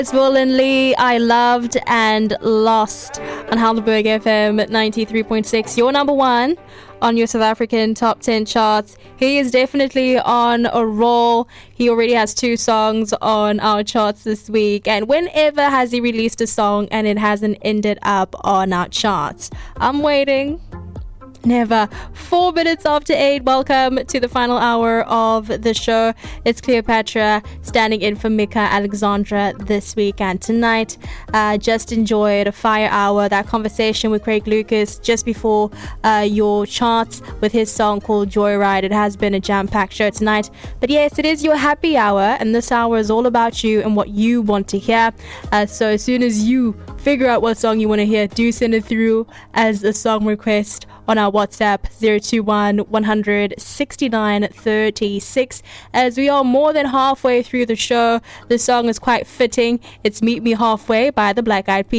It's Will and Lee, I Loved and Lost on Heidelberg FM 93.6. Your number one on your South African top 10 charts. He is definitely on a roll. He already has 2 songs on our charts this week. And whenever has he released a song and it hasn't ended up on our charts? I'm waiting. Never. 4 minutes after 8. Welcome to the final hour of the show. It's Cleopatra standing in for Mika Alexandra this week and tonight. Just enjoyed a fire hour, that conversation with Craig Lucas just before your charts with his song called Joyride. It has been a jam-packed show tonight. But yes, it is your happy hour, and this hour is all about you and what you want to hear. So as soon as you figure out what song you want to hear, do send it through as a song request on our WhatsApp 021 100 69 36. As we are more than halfway through the show, the song is quite fitting. It's Meet Me Halfway by the Black Eyed Peas.